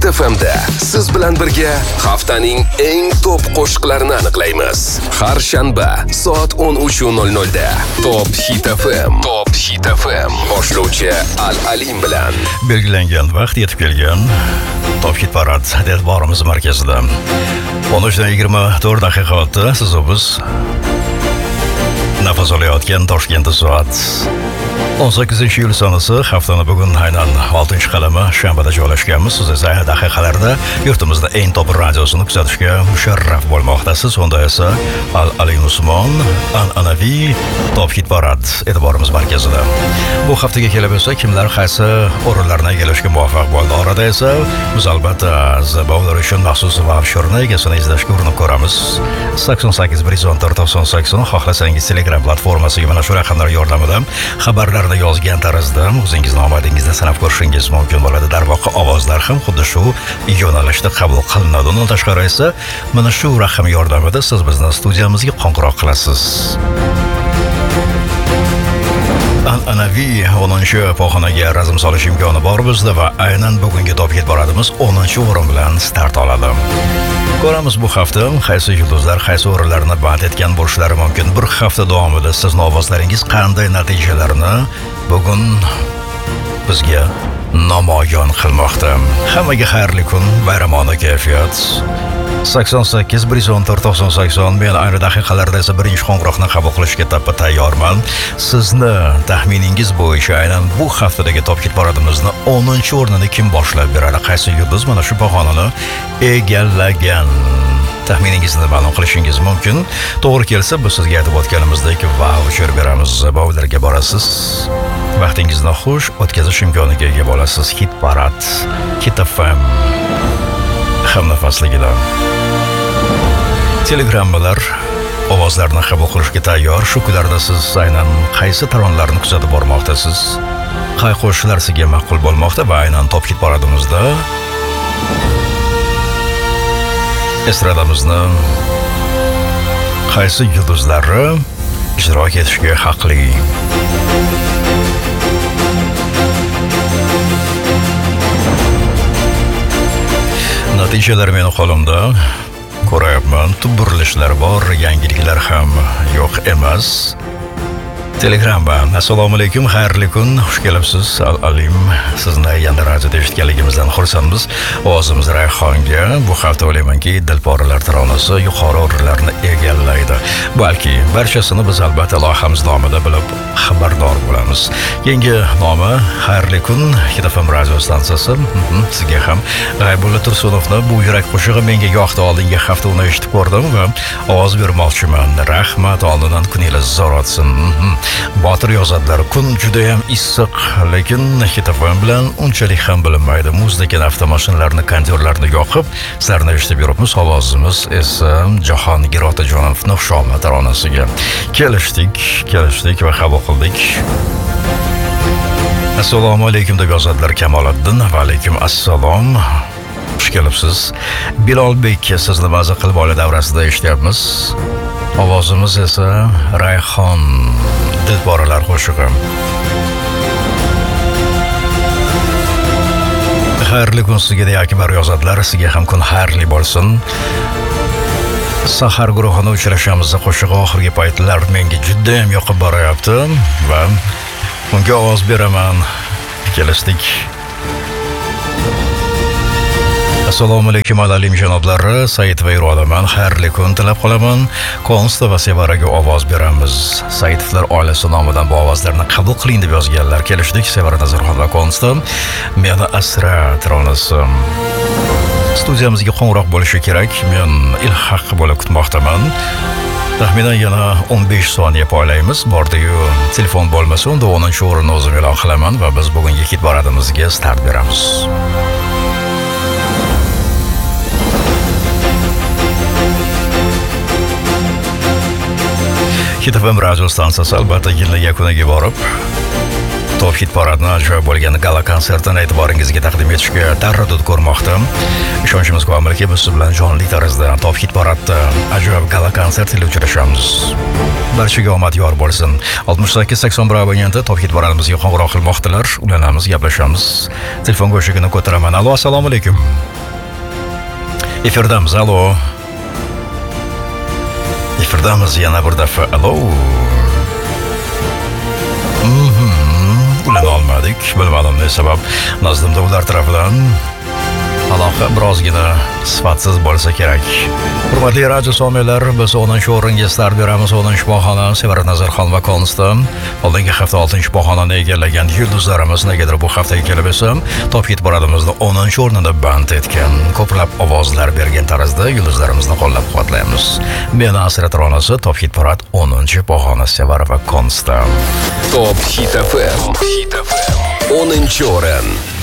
FM'da siz bilan birga haftaning eng top qo'shiqlarini aniqlaymiz. Har shanba soat 13:00 da Top Hit FM. Top Hit FM boshlovchi Al-Alim bilan belgilangan vaqt yetib kelgan. Top Hit Parad e'tiborimiz markazida 13:24 daqiqada siz va biz nafas olayotgan Toshkentda soat 18-iyul sanasi haftani bugun aynan 6-qalami shanbada joylashganmiz. Siz esa daqiqalarda yurtimizda eng top radiosini kuzatishga musharraf bo'lmoqdasiz. Unda esa Al-Alim Usmon an'anaviy Top Hit Parad e'tiborimiz markazida. Bu haftaga kelib esa kimlar qaysi o'rinlarni egallashga muvaffaq bo'ldi. Orada esa biz albatta zabavlar uchun maxsus vaucherni egasini izlashga urinib ko'ramiz. 88 114 98 xohlasangiz Telegram platformasiga mana shu raqamlar yordamida xabarlarni yozgan tarzda o'zingizni omadingizni sanab ko'rishingiz mumkin bo'ladi. Darvoqe ovozlar ham xuddi shu yo'nalishda qabul qilinadi. Undan tashqari esa mana shu raqam yordamida siz bizni studiyamizga qo'ng'iroq qilasiz. An'anaviy 10-pog'onaga razm solish imkoni bor bizda va aynan bugungi Top Hit Paradimiz 10-o'rin bilan start oladi. Ko'ramiz bu hafta qaysi yulduzlar qaysi o'rinlarni band etgan bo'lishlari mumkin. Bir hafta davomida sizning ovozlaringiz qanday natijalarni bugun bizga namoyon qilmoqda. Hammaga xayrli kun, bayramona kayfiyat. 88 114 98 men ayni daqiqalarda esa birinchi qo'ng'iroqni qabul qilishga tayyorman. Sizni taxminingiz bo'yicha aynan bu haftadagi Top Hit Paradimizni 10-o'rnini kim boshlab beradi? Qaysi yulduz mana shu pog'onani egallagan? Taxminingizni ma'lum qilishingiz mumkin. To'g'ri kelsa, biz sizga aytib o'tganimizdek vaucher beramiz. Bavlarga borasiz. Vaqtingizni xush o'tkazish imkoniga ega bo'lasiz. Hit Parad, Hit FM hamnafasligida. Telegrammalar ovozlarni qabul qilishga tayyor. Shu kunlarda siz aynan qaysi taronlarni kuzatib bormoqdasiz? Qay qo'shiqlar sizga ma'qul bo'lmoqda va aynan Top Hit Paradimizda estradamizni qaysi yulduzlari ijro etishga haqli? Natijalar meni qo'limda. Ko'ryapman, burilishlar bor, yangiliklar ham yo'q emas. Telegramdan assalomu alaykum, xayrli kun, xush kelibsiz. Al-Alim, sizni yana radioda eshitganligimizdan xursandmiz. Ovozimiz Rayhonga bu hafta o'ylaymanki dilporalar taronasi yuqori o'rinlarni egallaydi. Balki barchasini biz albatta loyihamiz nomida bilib xabardor bo'lamiz. Yangi nomi xayrli kun Hit FM radio stansiyasi. Sizga ham G'aybulla Tursunovni bu yurak qo'shig'i menga yoqdi. Oldingi hafta uni eshitib ko'rdim va ovoz bermoqchiman. Rahmat, oldindan kuningiz zo'r o'tsin. Botir yozadilar, kun juda ham issiq, lekin Hit FM bilan unchalik ham bilinmaydi. Muzdagi avtomashinalarni, kondyorlarni yoqib, sizlarni eshitib yuribmiz. Ovozimiz esa Jahongir Otajonovning xushomad taronasiga kelishdik va qabul qildik. Assalomu alaykum deb yozadilar Kamoliddin. Va alaykum assalom. Xush kelibsiz. Bilolbek, sizni maza qilib oila davrasida eshityapmiz. Ovozimiz esa Rayhon dilporalar qo'shig'i. Xayrli kun sizga deya Akbar yozadilar. Sizga ham kun xayrli bo'lsin. Sahar guruhini uchrashamiz qo'shig'i oxirgi paytlar menga juda ham yoqib boryapti va unga ovoz beraman. Kelishdik. Assalomu alaykum Al-Alim janoblari, Said va Irodaman. Xayrli kun tilab qolaman. Konsta va Sevaraga ovoz beramiz. Saidovlar oilasi nomidan bu ovozlarni qabul qiling deb yozganlar. Kelishdik. Sevara Nazarxon va Konsta. Meni asra taronasi. Studiyamizga qo'ng'iroq bo'lishi kerak. Men ilhaq bo'lib kutmoqdaman. Taxminan yana 15 soniya poylaymiz. Bordi-yu telefon bo'lmasa, unda 10-o'rinni o'zim e'lon qilaman va biz bugungi Hit Paradimizga start beramiz. Hit FM radio stansiyasi albatta yilning yakuniga borib Top Hit Paradni ajoyib bo'lgan gala konsertini e'tiboringizga taqdim etishga taraddud ko'rmoqda. Ishonchimiz komilki, biz siz bilan jonli tarzda Top Hit Paradda ajoyib gala konsert ila uchrashamiz. Barchaga omad yor bo'lsin. 68-81 abonenti Top Hit Paradimizga qo'ng'iroq qilmoqdalar. Ulanamiz, gaplashamiz. Telefon go'shigini ko'taraman. Alo, assalomu alaykum. Efirdamiz, alo. Efirdamiz yana bir daf'a. Alo. Ulana olmadik. Bilmadim ne sabab. Nazdimda ular tarafidan aloqa birozgina sifatsiz bo'lsa kerak. Hurmatli radio somiylar, biz 10-o'ringa start beramiz. 10-shifoxona Sevara Nazarxon va Konstam. Oldingi hafta 6-shifoxonani egallagan yulduzlarimiz negadir bu haftaga kelib esa top hit paradimizni 10-o'rnida band etgan. Ko'plab ovozlar bergan tarzda yulduzlarimizni qo'llab-quvvatlaymiz. Meni Asrat Ronasi top hit parad 10-shifoxona Sevara va Konstam. Top Hit FM. 10-o'rin.